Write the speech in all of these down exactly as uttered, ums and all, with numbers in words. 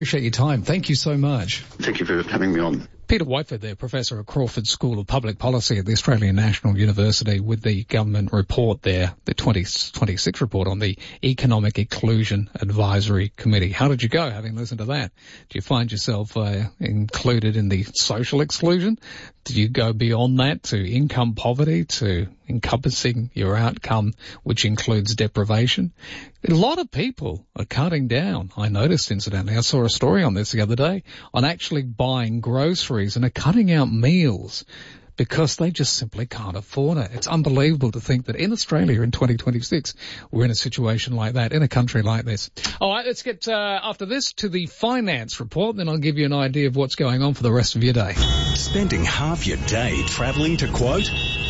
Appreciate your time. Thank you so much. Thank you for having me on. Peter Whiteford there, Professor at Crawford School of Public Policy at the Australian National University, with the government report there, the twenty twenty-six report on the Economic Inclusion Advisory Committee. How did you go, having listened to that? Do you find yourself uh, included in the social exclusion? Did you go beyond that to income poverty, to encompassing your outcome, which includes deprivation? A lot of people are cutting down. I noticed, incidentally, I saw a story on this the other day, on actually buying groceries and are cutting out meals because they just simply can't afford it. It's unbelievable to think that in Australia in twenty twenty-six, we're in a situation like that, in a country like this. All right, let's get, uh, after this, to the finance report, then I'll give you an idea of what's going on for the rest of your day. Spending half your day travelling to quote?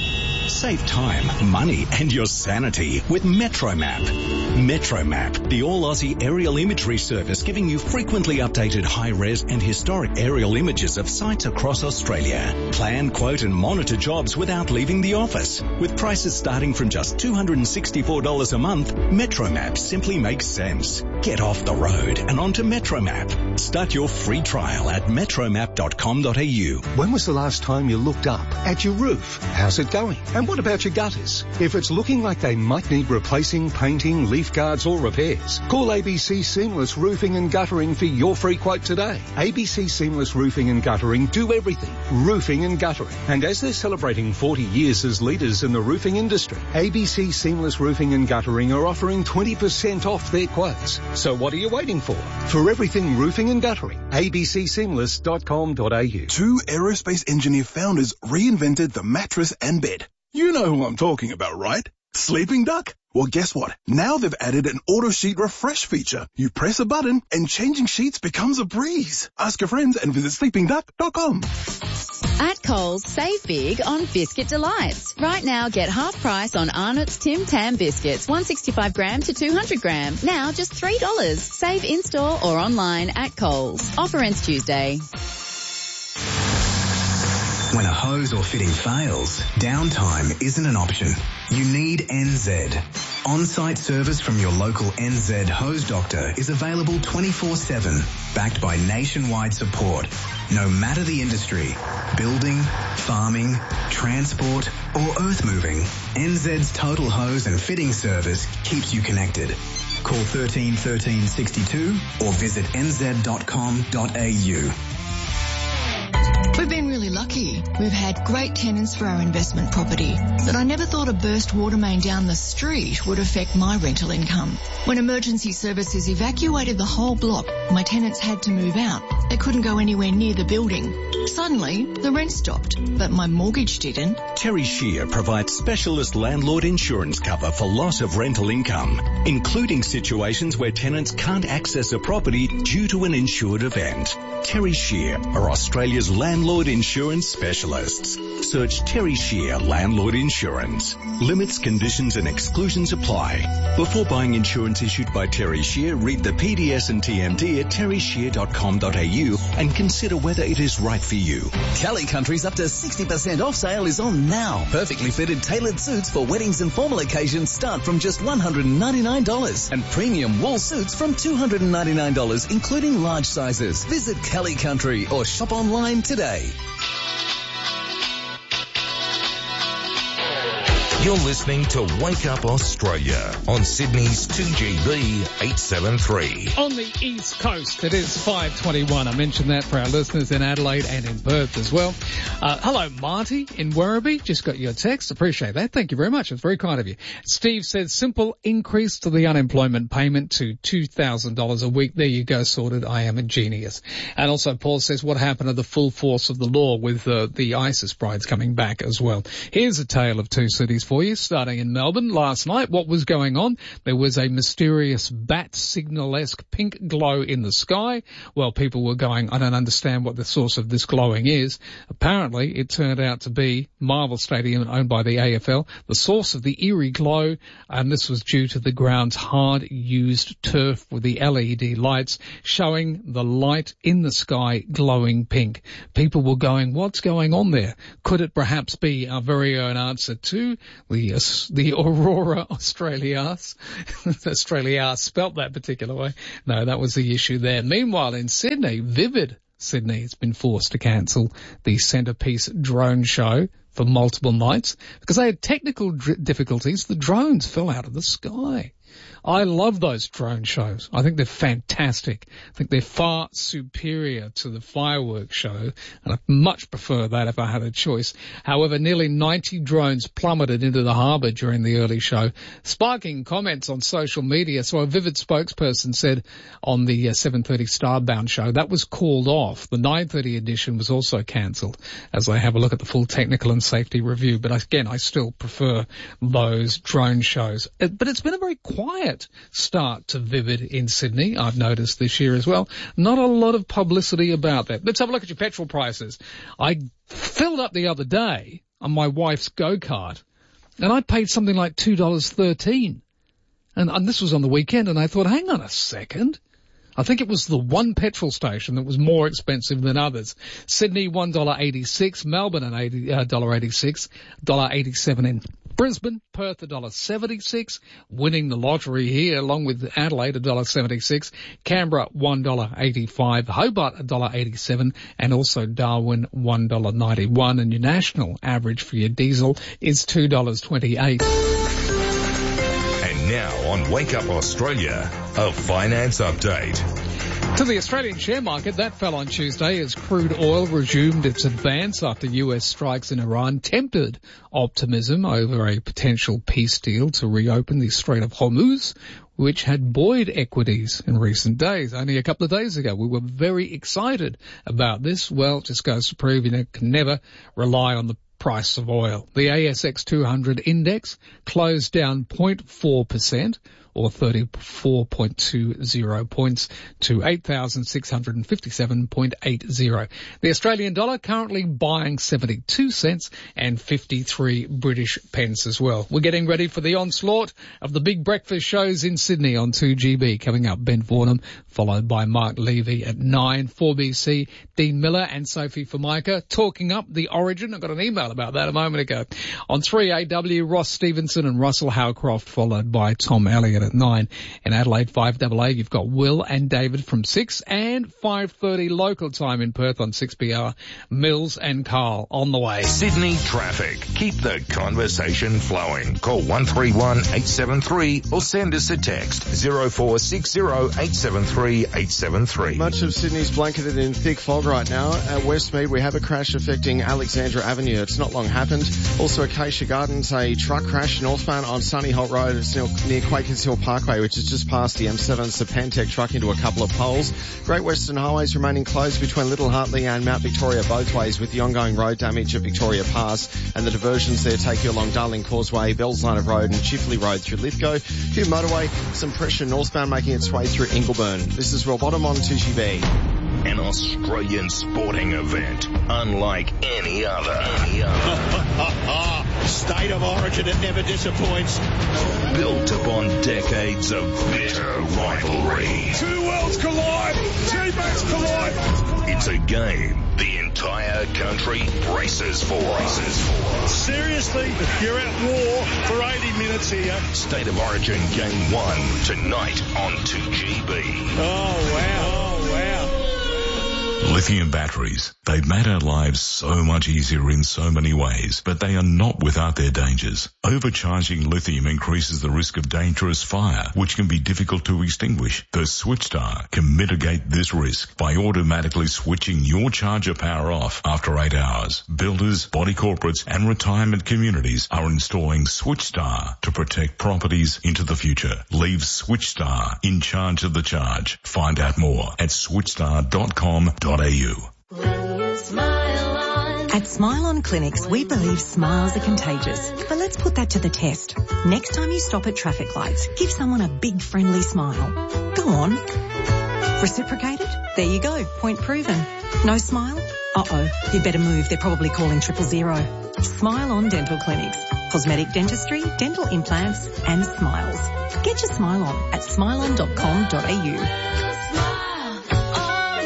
Save time, money and your sanity with MetroMap. MetroMap, the all-Aussie aerial imagery service giving you frequently updated high-res and historic aerial images of sites across Australia. Plan, quote and monitor jobs without leaving the office. With prices starting from just two hundred sixty-four dollars a month, MetroMap simply makes sense. Get off the road and onto MetroMap. Start your free trial at metromap dot com dot a u. When was the last time you looked up at your roof? How's it going? And what about your gutters? If it's looking like they might need replacing, painting, leaf guards or repairs, call A B C Seamless Roofing and Guttering for your free quote today. A B C Seamless Roofing and Guttering do everything. Roofing and guttering. And as they're celebrating forty years as leaders in the roofing industry, A B C Seamless Roofing and Guttering are offering twenty percent off their quotes. So what are you waiting for? For everything roofing and guttering, a b c seamless dot com dot a u. Two aerospace engineer founders reinvented the mattress and bed. You know who I'm talking about, right? Sleeping Duck? Well, guess what? Now they've added an auto sheet refresh feature. You press a button and changing sheets becomes a breeze. Ask your friends and visit sleeping duck dot com. At Coles, save big on Biscuit Delights. Right now, get half price on Arnott's Tim Tam biscuits, one sixty-five gram to two hundred gram. Now just three dollars. Save in-store or online at Coles. Offer ends Tuesday. When a hose or fitting fails, downtime isn't an option. You need N Z. On-site service from your local N Z hose doctor is available twenty-four seven, backed by nationwide support. No matter the industry, building, farming, transport or earth moving, N Z's total hose and fitting service keeps you connected. Call thirteen thirteen sixty-two or visit n z dot com dot a u. We've been really lucky. We've had great tenants for our investment property, but I never thought a burst water main down the street would affect my rental income. When emergency services evacuated the whole block, my tenants had to move out. They couldn't go anywhere near the building. Suddenly, the rent stopped, but my mortgage didn't. Terry Shear provides specialist landlord insurance cover for loss of rental income, including situations where tenants can't access a property due to an insured event. Terry Shear are Australia's landlord insurance specialists. Search Terry Shear Landlord Insurance. Limits, conditions and exclusions apply. Before buying insurance issued by Terry Shear, read the P D S and T M D at terry shear dot com dot a u and consider whether it is right for you. Kelly Country's up to sixty percent off sale is on now. Perfectly fitted tailored suits for weddings and formal occasions start from just one hundred ninety-nine dollars and premium wool suits from two hundred ninety-nine dollars, including large sizes. Visit Kelly Country or shop online today. You're listening to Wake Up Australia on Sydney's two G B eight seventy-three. On the East Coast, it is five twenty-one. I mentioned that for our listeners in Adelaide and in Perth as well. Uh, hello, Marty in Werribee. Just got your text. Appreciate that. Thank you very much. It's very kind of you. Steve says, simple increase to the unemployment payment to two thousand dollars a week. There you go, sorted. I am a genius. And also Paul says, what happened to the full force of the law with uh, the ISIS brides coming back as well? Here's a tale of two cities for you, starting in Melbourne. Last night, what was going on? There was a mysterious bat signal-esque pink glow in the sky. Well, people were going, I don't understand what the source of this glowing is. Apparently, it turned out to be Marvel Stadium, owned by the A F L, the source of the eerie glow, and this was due to the ground's hard-used turf with the L E D lights showing the light in the sky glowing pink. People were going, what's going on there? Could it perhaps be our very own answer to the, uh, the Aurora Australis. Australia spelt that particular way. No, that was the issue there. Meanwhile, in Sydney, Vivid Sydney has been forced to cancel the Centrepiece drone show for multiple nights because they had technical dr- difficulties. The drones fell out of the sky. I love those drone shows. I think they're fantastic. I think they're far superior to the fireworks show, and I much prefer that if I had a choice. However, nearly ninety drones plummeted into the harbour during the early show, sparking comments on social media. So a Vivid spokesperson said on the uh, seven thirty Starbound show that was called off. The nine thirty edition was also cancelled as they have a look at the full technical and safety review. But again, I still prefer those drone shows. It, but it's been a very quiet start to Vivid in Sydney, I've noticed this year as well. Not a lot of publicity about that. Let's have a look at your petrol prices. I filled up the other day on my wife's go-kart, and I paid something like two dollars thirteen. And, and this was on the weekend, and I thought, hang on a second. I think it was the one petrol station that was more expensive than others. Sydney, one dollar eighty-six. Melbourne, an eighty, uh, one dollar eighty-six. one dollar eighty-seven in Brisbane. Perth, one dollar seventy-six. Winning the lottery here, along with Adelaide, one dollar seventy-six. Canberra, one dollar eighty-five. Hobart, one dollar eighty-seven. And also Darwin, one dollar ninety-one. And your national average for your diesel is two dollars twenty-eight. Now on Wake Up Australia, a finance update. To the Australian share market, that fell on Tuesday as crude oil resumed its advance after U S strikes in Iran tempered optimism over a potential peace deal to reopen the Strait of Hormuz, which had buoyed equities in recent days. Only a couple of days ago, we were very excited about this. Well, it just goes to prove you can never rely on the price of oil. The A S X two hundred index closed down zero point four percent or thirty-four point two zero points to eight thousand six hundred fifty-seven point eight zero. The Australian dollar currently buying seventy-two cents and fifty-three British pence as well. We're getting ready for the onslaught of the big breakfast shows in Sydney on two G B. Coming up, Ben Vornum, followed by Mark Levy at nine. four B C, Dean Miller and Sophie Formica talking up the origin. I got an email about that a moment ago. On three A W, Ross Stevenson and Russell Howcroft, followed by Tom Elliott at nine. In Adelaide, five A A, you've got Will and David from six, and five thirty local time in Perth on six B R, Mills and Carl on the way. Sydney traffic. Keep the conversation flowing. Call one three one, eight seven three or send us a text zero four six zero, eight seven three, eight seven three. Much of Sydney's blanketed in thick fog right now. At Westmead, we have a crash affecting Alexandra Avenue. It's not long happened. Also, Acacia Gardens, a truck crash northbound on Sunny Holt Road. It's near, near Quakers Hill Parkway, which is just past the M seven. It's a Pantech truck into a couple of poles. Great Western Highways remaining closed between Little Hartley and Mount Victoria both ways, with the ongoing road damage at Victoria Pass, and the diversions there take you along Darling Causeway, Bells Line of Road and Chifley Road through Lithgow. Few motorway, some pressure northbound making its way through Ingleburn. This is Rob Bottom on two G B. An Australian sporting event unlike any other. Any other. State of origin, it never disappoints. Built upon decades of bitter rivalry. Two worlds collide. Teammates collide. It's a game the entire country braces for. Braces for. Seriously, you're at war for eighty minutes here. State of Origin Game one tonight on two G B. Oh, wow. Oh, wow. Lithium batteries. They've made our lives so much easier in so many ways, but they are not without their dangers. Overcharging lithium increases the risk of dangerous fire, which can be difficult to extinguish. The SwitchStar can mitigate this risk by automatically switching your charger power off after eight hours. Builders, body corporates and retirement communities are installing SwitchStar to protect properties into the future. Leave SwitchStar in charge of the charge. Find out more at switchstar dot com dot a u. At Smile On Clinics, we believe smiles are contagious. But let's put that to the test. Next time you stop at traffic lights, give someone a big friendly smile. Go on. Reciprocated? There you go. Point proven. No smile? Uh-oh. You'd better move. They're probably calling triple zero. Smile On Dental Clinics. Cosmetic dentistry, dental implants and smiles. Get your smile on at smile on dot com dot a u.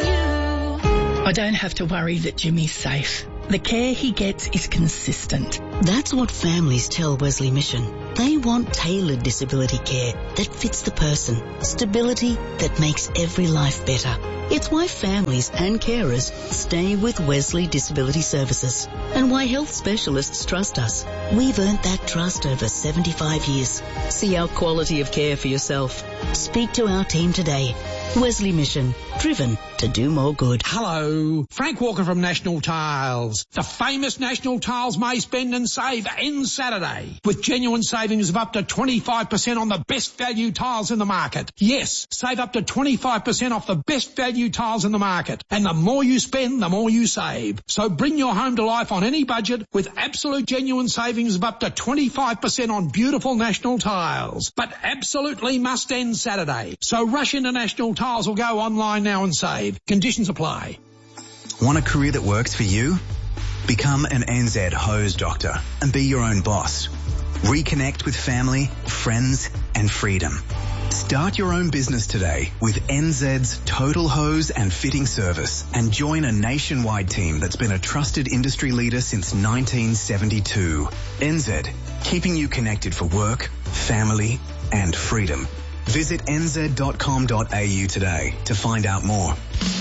I don't have to worry that Jimmy's safe. The care he gets is consistent. That's what families tell Wesley Mission. They want tailored disability care that fits the person, stability that makes every life better. It's why families and carers stay with Wesley Disability Services and why health specialists trust us. We've earned that trust over seventy-five years. See our quality of care for yourself. Speak to our team today. Wesley Mission, driven to do more good. Hello, Frank Walker from National Tiles. The famous National Tiles May Spend and Save ends Saturday with genuine savings of up to twenty-five percent on the best value tiles in the market. Yes, save up to twenty-five percent off the best value tiles in the market. And the more you spend, the more you save. So bring your home to life on any budget with absolute genuine savings of up to twenty-five percent on beautiful National Tiles. But absolutely must end Saturday. So rush into National Tiles or go online now and save. Conditions apply. Want a career that works for you? Become an N Z hose doctor and be your own boss. Reconnect with family, friends and freedom. Start your own business today with N Z's Total Hose and Fitting Service and join a nationwide team that's been a trusted industry leader since nineteen seventy-two. N Z, keeping you connected for work, family and freedom. Visit n z dot com dot a u today to find out more.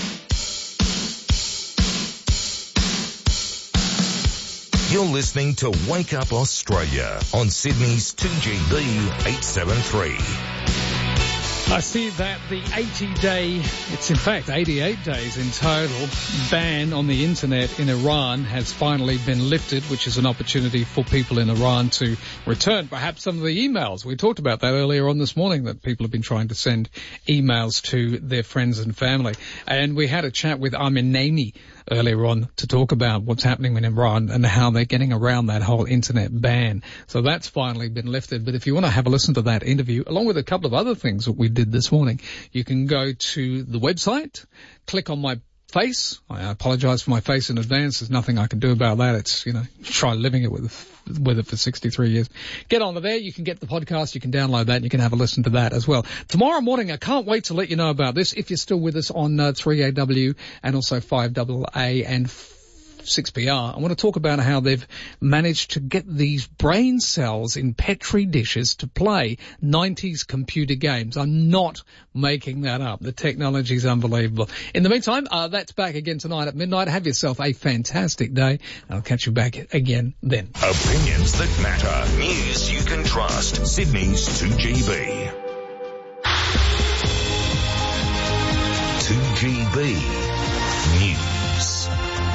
You're listening to Wake Up Australia on Sydney's two G B eight seventy-three. I see that the eighty-day, it's in fact eighty-eight days in total, ban on the internet in Iran has finally been lifted, which is an opportunity for people in Iran to return perhaps some of the emails. We talked about that earlier on this morning, that people have been trying to send emails to their friends and family. And we had a chat with Armin Naimi earlier on to talk about what's happening in Iran and how they're getting around that whole internet ban. So that's finally been lifted. But if you want to have a listen to that interview, along with a couple of other things that we did this morning, you can go to the website, click on my face. I apologize for my face in advance. There's nothing I can do about that. It's, you know, try living it with with it for sixty-three years. Get on there. You can get the podcast. You can download that and you can have a listen to that as well. Tomorrow morning, I can't wait to let you know about this. If you're still with us on uh, three A W and also five A A and six P R, I want to talk about how they've managed to get these brain cells in Petri dishes to play nineties computer games. I'm not making that up. The technology is unbelievable. In the meantime, uh, that's back again tonight at midnight. Have yourself a fantastic day. I'll catch you back again then. Opinions that matter. News you can trust. Sydney's two G B. two G B News.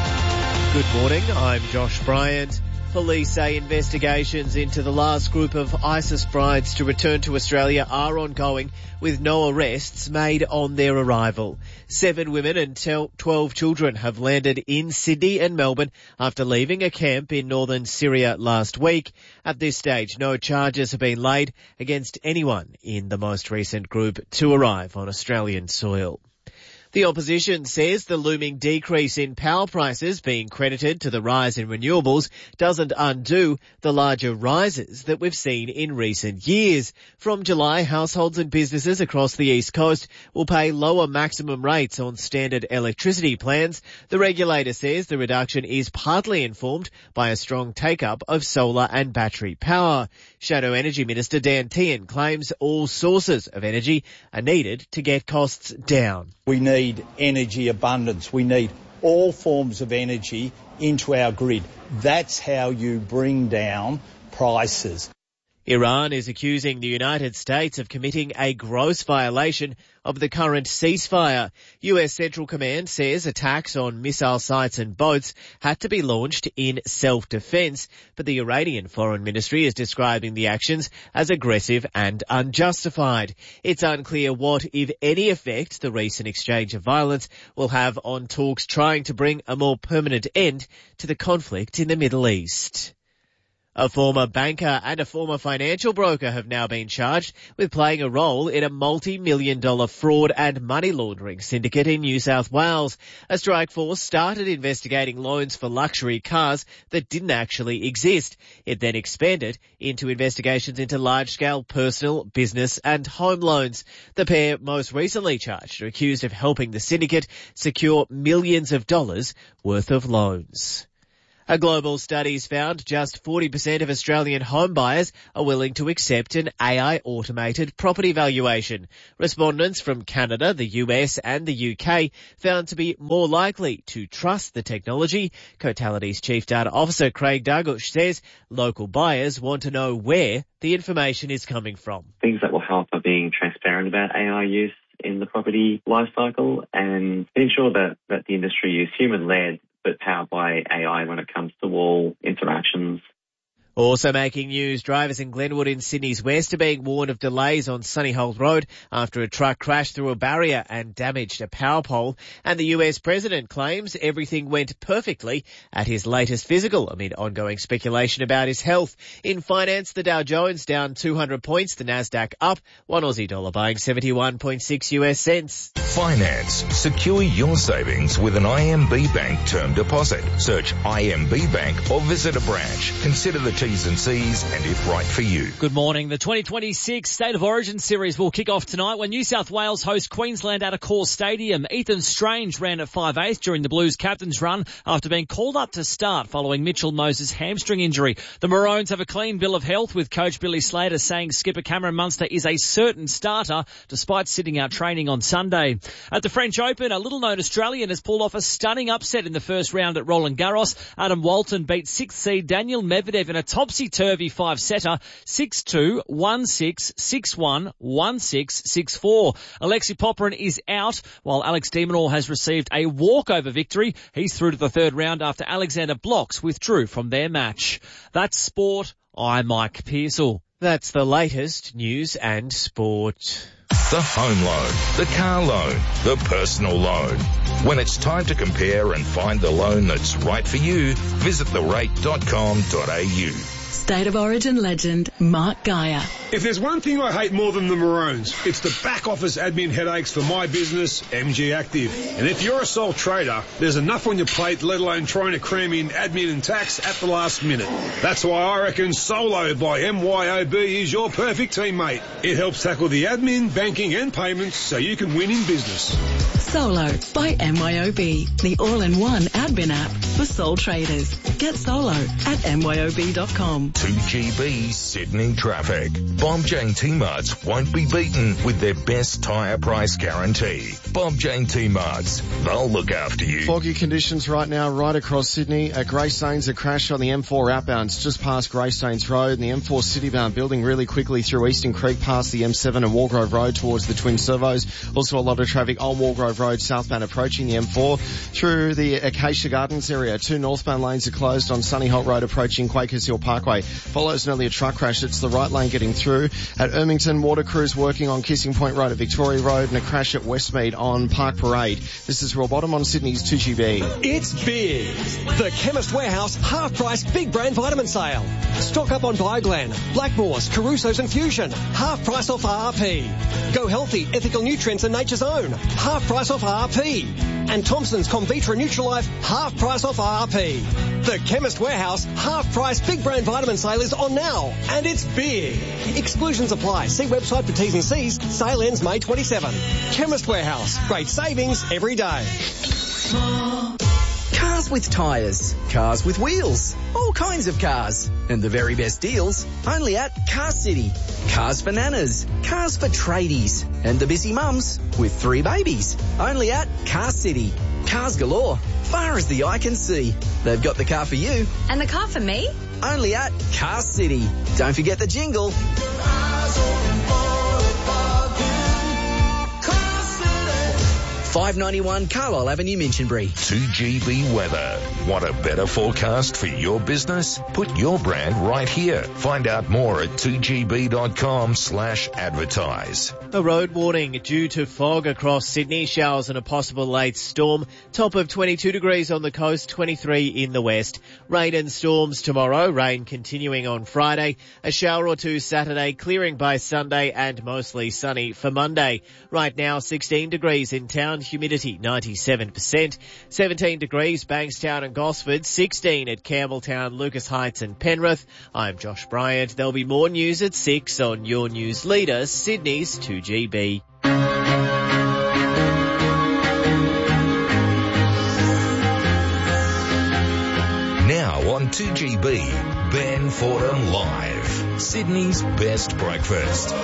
Good morning, I'm Josh Bryant. Police say investigations into the last group of ISIS brides to return to Australia are ongoing, with no arrests made on their arrival. Seven women and twelve children have landed in Sydney and Melbourne after leaving a camp in northern Syria last week. At this stage, no charges have been laid against anyone in the most recent group to arrive on Australian soil. The opposition says the looming decrease in power prices being credited to the rise in renewables doesn't undo the larger rises that we've seen in recent years. From July, households and businesses across the East Coast will pay lower maximum rates on standard electricity plans. The regulator says the reduction is partly informed by a strong take-up of solar and battery power. Shadow Energy Minister Dan Tehan claims all sources of energy are needed to get costs down. We need energy abundance. We need all forms of energy into our grid. That's how you bring down prices. Iran is accusing the United States of committing a gross violation of the current ceasefire. U S Central Command says attacks on missile sites and boats had to be launched in self-defense, but the Iranian Foreign Ministry is describing the actions as aggressive and unjustified. It's unclear what, if any, effect the recent exchange of violence will have on talks trying to bring a more permanent end to the conflict in the Middle East. A former banker and a former financial broker have now been charged with playing a role in a multi-million dollar fraud and money laundering syndicate in New South Wales. A strike force started investigating loans for luxury cars that didn't actually exist. It then expanded into investigations into large-scale personal, business and home loans. The pair most recently charged are accused of helping the syndicate secure millions of dollars worth of loans. A global study's found just forty percent of Australian home buyers are willing to accept an A I-automated property valuation. Respondents from Canada, the U S and the U K found to be more likely to trust the technology. Cotality's Chief Data Officer Craig Dargush says local buyers want to know where the information is coming from. Things that will help are being transparent about A I use in the property lifecycle and ensure that, that the industry is human-led but powered by A I when it comes to all interactions. Also making news, drivers in Glenwood in Sydney's west are being warned of delays on Sunnyholt Road after a truck crashed through a barrier and damaged a power pole. And the U S president claims everything went perfectly at his latest physical amid ongoing speculation about his health. In finance, the Dow Jones down two hundred points, the Nasdaq up, one Aussie dollar buying seventy-one point six U S cents. Finance. Secure your savings with an I M B Bank term deposit. Search I M B Bank or visit a branch. Consider the T's and C's and if right for you. Good morning. The twenty twenty-six State of Origin series will kick off tonight when New South Wales host Queensland at Accor Stadium. Ethan Strange ran at five eighths during the Blues captain's run after being called up to start following Mitchell Moses' hamstring injury. The Maroons have a clean bill of health, with coach Billy Slater saying skipper Cameron Munster is a certain starter despite sitting out training on Sunday. At the French Open, a little-known Australian has pulled off a stunning upset in the first round at Roland Garros. Adam Walton beat sixth seed Daniel Medvedev in a topsy-turvy five-setter, six two, one six, six one, one six, six four. Alexei Popyrin is out, while Alex de Minaur has received a walkover victory. He's through to the third round after Alexander Blocks withdrew from their match. That's sport. I'm Mike Pearsall. That's the latest news and sport. The home loan, the car loan, the personal loan. When it's time to compare and find the loan that's right for you, visit the rate dot com dot a u. State of Origin legend Mark Geyer. If there's one thing I hate more than the Maroons, it's the back office admin headaches for my business, M G Active. And if you're a sole trader, there's enough on your plate, let alone trying to cram in admin and tax at the last minute. That's why I reckon Solo by M Y O B is your perfect teammate. It helps tackle the admin, banking and payments so you can win in business. Solo by M Y O B, the all-in-one admin app for sole traders. Get Solo at M Y O B dot com. two G B Sydney traffic. Bob Jane T-Marts won't be beaten with their best tyre price guarantee. Bob Jane T-Marts, they'll look after you. Foggy conditions right now right across Sydney. At Greystanes, a crash on the M four outbounds just past Greystanes Road, and the M four citybound building really quickly through Eastern Creek past the M seven and Walgrove Road towards the Twin Servos. Also a lot of traffic on Walgrove Road southbound approaching the M four through the Acacia Gardens area. Two northbound lanes are closed on Sunnyholt Road approaching Quakers Hill Parkway. Follows an earlier truck crash. It's the right lane getting through. At Ermington, water crews working on Kissing Point Road at Victoria Road, and a crash at Westmead on Park Parade. This is Royal Bottom on Sydney's two G B. It's big. The Chemist Warehouse half-price big brand vitamin sale. Stock up on Bioglan, Blackmore's, Caruso's and Fusion. Half price off R R P. Go healthy, ethical nutrients and Nature's Own. Half price off R R P. And Thompson's Comvitra Nutrilife, half price off R R P. The Chemist Warehouse half-price big brand vitamin sale is on now, and it's big. Exclusions apply. See website for T's and C's. Sale ends May twenty-seventh. Chemist Warehouse. Great savings every day. Cars with tyres, cars with wheels, all kinds of cars. And the very best deals, only at Car City. Cars for nanas, cars for tradies, and the busy mums with three babies. Only at Car City. Cars galore, far as the eye can see. They've got the car for you. And the car for me? Only at Car City. Don't forget the jingle. five ninety-one Carlisle Avenue, Minchinbury. two G B weather. Want a better forecast for your business? Put your brand right here. Find out more at two G B dot com slash advertise. A road warning due to fog across Sydney, showers and a possible late storm. Top of twenty-two degrees on the coast, twenty-three in the west. Rain and storms tomorrow, rain continuing on Friday. A shower or two Saturday, clearing by Sunday and mostly sunny for Monday. Right now, sixteen degrees in town, humidity ninety-seven percent. seventeen degrees Bankstown and Gosford, sixteen at Campbelltown, Lucas Heights and Penrith. I'm Josh Bryant. There'll be more news at six on your news leader, Sydney's two G B. Now on two G B. Ben Fordham Live. Sydney's best breakfast.